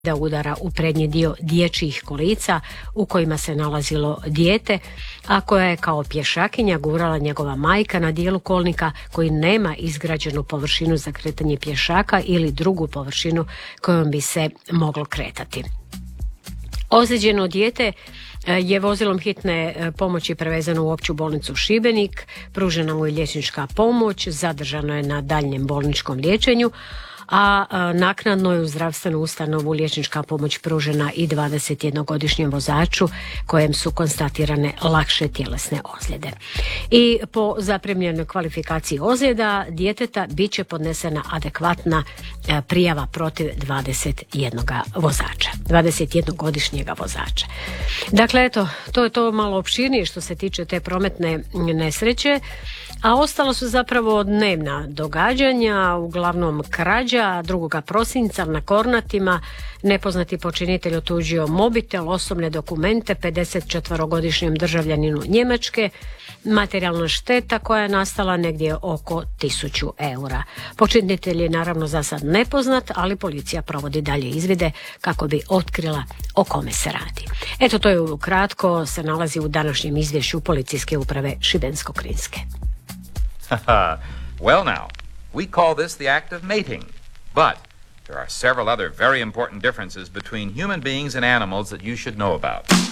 da udara u prednji dio dječjih kolica u kojima se nalazilo dijete, a koja je kao pješakinja gurala njegova majka na dijelu kolnika koji nema izgrađenu površinu za kretanje pješaka ili drugu površinu kojom bi se moglo kretati. Ozlijeđeno dijete je vozilom hitne pomoći prevezano u opću bolnicu Šibenik, pružena mu je liječnička pomoć, zadržano je na daljnjem bolničkom liječenju, a naknadno je u zdravstvenu ustanovu liječnička pomoć pružena i 21-godišnjem vozaču kojem su konstatirane lakše tjelesne ozljede. I po zaprimljenoj kvalifikaciji ozljeda djeteta bit će podnesena adekvatna prijava protiv 21-godišnjega vozača. Dakle, eto, to je to malo opširnije što se tiče te prometne nesreće, a ostalo su zapravo dnevna događanja, uglavnom krađa. 2. prosinca na Kornatima nepoznati počinitelj otuđio mobitel, osobne dokumente 54-godišnjem državljaninu Njemačke, materijalna šteta koja je nastala negdje oko 1000 eura. Počinitelj je naravno za sad nepoznat, ali policija provodi dalje izvide kako bi otkrila o kome se radi. Eto, to je ukratko se nalazi u današnjem izvješću Policijske uprave Šibensko-kninske. Well now, we call this the act of mating, but there are several other very important differences between human beings and animals that you should know about.